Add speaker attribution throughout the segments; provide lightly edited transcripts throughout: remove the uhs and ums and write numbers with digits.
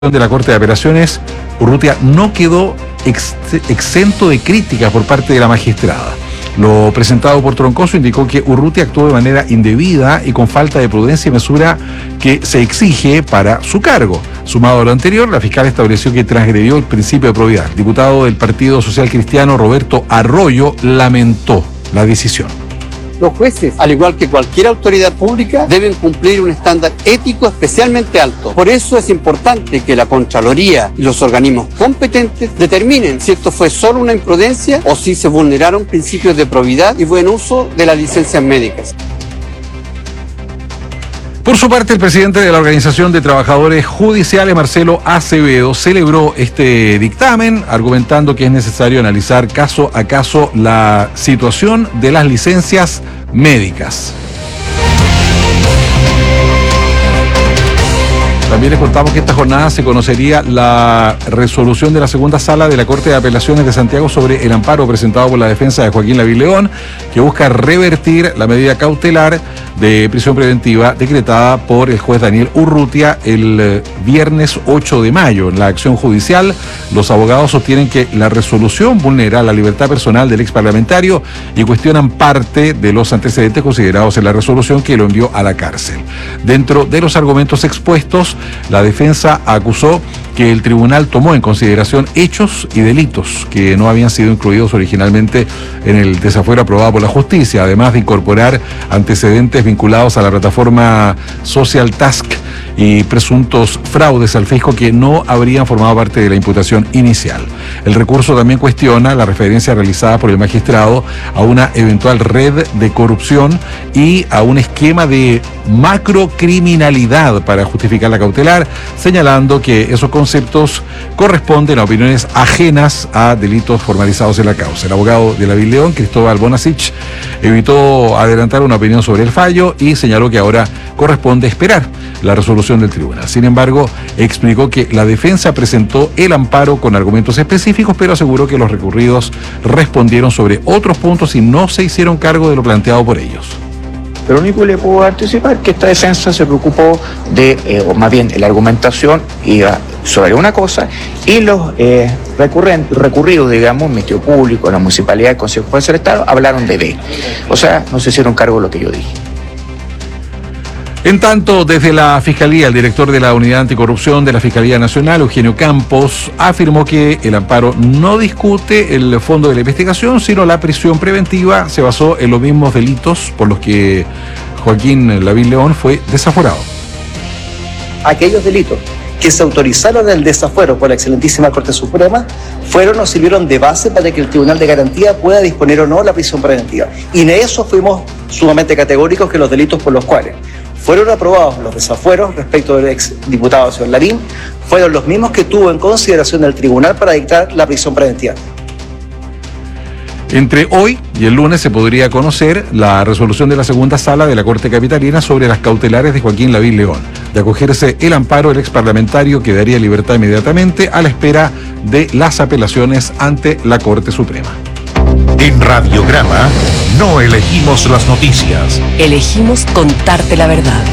Speaker 1: de la Corte de Apelaciones, Urrutia no quedó exento de críticas por parte de la magistrada. Lo presentado por Troncoso indicó que Urrutia actuó de manera indebida y con falta de prudencia y mesura que se exige para su cargo. Sumado a lo anterior, la fiscal estableció que transgredió el principio de probidad. El diputado del Partido Social Cristiano, Roberto Arroyo, lamentó la decisión.
Speaker 2: Los jueces, al igual que cualquier autoridad pública, deben cumplir un estándar ético especialmente alto. Por eso es importante que la Contraloría y los organismos competentes determinen si esto fue solo una imprudencia o si se vulneraron principios de probidad y buen uso de las licencias médicas.
Speaker 1: Por su parte, el presidente de la Organización de Trabajadores Judiciales, Marcelo Acevedo, celebró este dictamen, argumentando que es necesario analizar caso a caso la situación de las licencias médicas. También les contamos que esta jornada se conocería la resolución de la segunda sala de la Corte de Apelaciones de Santiago sobre el amparo presentado por la defensa de Joaquín Lavín León, que busca revertir la medida cautelar de prisión preventiva decretada por el juez Daniel Urrutia el viernes 8 de mayo. En la acción judicial, los abogados sostienen que la resolución vulnera la libertad personal del exparlamentario y cuestionan parte de los antecedentes considerados en la resolución que lo envió a la cárcel. Dentro de los argumentos expuestos, la defensa acusó que el tribunal tomó en consideración hechos y delitos que no habían sido incluidos originalmente en el desafuero aprobado por la justicia, además de incorporar antecedentes vinculados a la plataforma Social Task y presuntos fraudes al fisco que no habrían formado parte de la imputación inicial. El recurso también cuestiona la referencia realizada por el magistrado a una eventual red de corrupción y a un esquema de macrocriminalidad para justificar la cautelar, señalando que esos conceptos corresponden a opiniones ajenas a delitos formalizados en la causa. El abogado de Lavín León, Cristóbal Bonasich, evitó adelantar una opinión sobre el fallo y señaló que ahora corresponde esperar la resolución del tribunal. Sin embargo, explicó que la defensa presentó el amparo con argumentos específicos, pero aseguró que los recurridos respondieron sobre otros puntos y no se hicieron cargo de lo planteado por ellos.
Speaker 3: Pero lo único que le puedo anticipar es que esta defensa se preocupó de, o más bien la argumentación iba sobre una cosa y los recurridos, digamos, el Ministerio Público, la Municipalidad, el Consejo Juez del Estado, hablaron de B. O sea, no se hicieron cargo de lo que yo dije.
Speaker 1: En tanto, desde la Fiscalía, el director de la Unidad Anticorrupción de la Fiscalía Nacional, Eugenio Campos, afirmó que el amparo no discute el fondo de la investigación, sino la prisión preventiva se basó en los mismos delitos por los que Joaquín Lavín León fue desaforado.
Speaker 4: Aquellos delitos que se autorizaron el desafuero por la excelentísima Corte Suprema fueron o sirvieron de base para que el Tribunal de Garantía pueda disponer o no la prisión preventiva. Y en eso fuimos sumamente categóricos que los delitos por los cuales fueron aprobados los desafueros respecto del ex diputado señor Lavín fueron los mismos que tuvo en consideración el tribunal para dictar la prisión preventiva.
Speaker 1: Entre hoy y el lunes se podría conocer la resolución de la segunda sala de la Corte Capitalina sobre las cautelares de Joaquín Lavín León. De acogerse el amparo, el exparlamentario quedaría en libertad inmediatamente a la espera de las apelaciones ante la Corte Suprema.
Speaker 5: En Radiograma no elegimos las noticias.
Speaker 6: Elegimos contarte la verdad.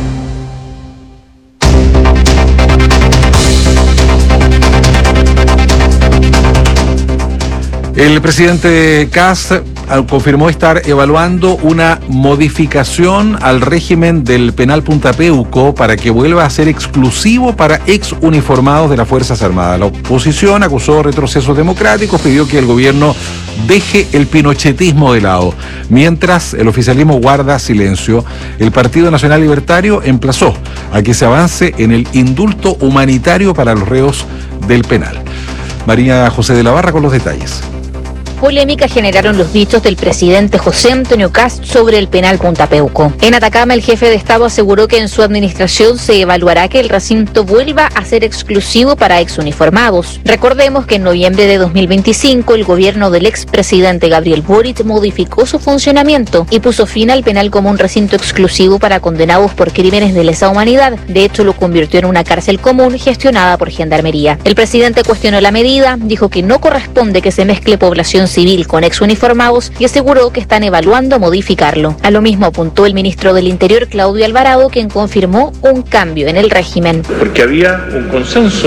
Speaker 1: El presidente Kast confirmó estar evaluando una modificación al régimen del penal Punta Peuco para que vuelva a ser exclusivo para ex uniformados de las Fuerzas Armadas. La oposición acusó retrocesos democráticos, pidió que el gobierno deje el pinochetismo de lado. Mientras el oficialismo guarda silencio, el Partido Nacional Libertario emplazó a que se avance en el indulto humanitario para los reos del penal. María José de la Barra con los detalles.
Speaker 7: Polémica generaron los dichos del presidente José Antonio Kast sobre el penal Punta Peuco. En Atacama, el jefe de Estado aseguró que en su administración se evaluará que el recinto vuelva a ser exclusivo para exuniformados. Recordemos que en noviembre de 2025 el gobierno del expresidente Gabriel Boric modificó su funcionamiento y puso fin al penal como un recinto exclusivo para condenados por crímenes de lesa humanidad. De hecho, lo convirtió en una cárcel común gestionada por Gendarmería. El presidente cuestionó la medida, dijo que no corresponde que se mezcle población civil con exuniformados y aseguró que están evaluando modificarlo. A lo mismo apuntó el ministro del Interior, Claudio Alvarado, quien confirmó un cambio en el régimen.
Speaker 8: Porque había un consenso